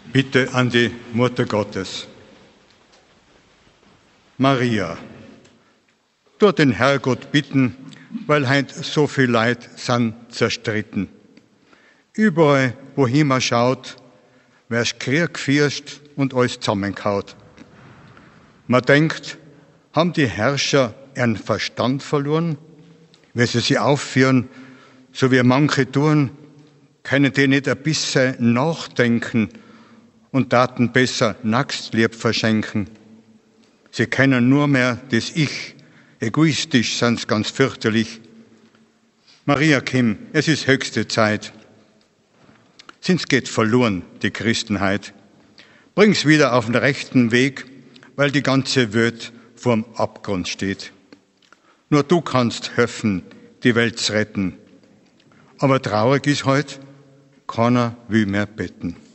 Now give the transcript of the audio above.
Bitte an die Mutter Gottes. Maria, tu den Herrgott bitten, weil heint so viel Leid sind zerstritten. Überall, wohin man schaut, wär's Krieg gefierscht und alles zusammengehaut. Man denkt, haben die Herrscher ihren Verstand verloren? Wenn sie sich aufführen, so wie manche tun, können die nicht ein bisschen nachdenken und taten besser Nacktslieb verschenken. Sie kennen nur mehr das Ich, egoistisch sind's ganz fürchterlich. Maria Kim, es ist höchste Zeit. Sonst geht verloren die Christenheit. Bring's wieder auf den rechten Weg, weil die ganze Welt vorm Abgrund steht. Nur du kannst helfen, die Welt zu retten. Aber traurig ist heut, keiner will mehr beten.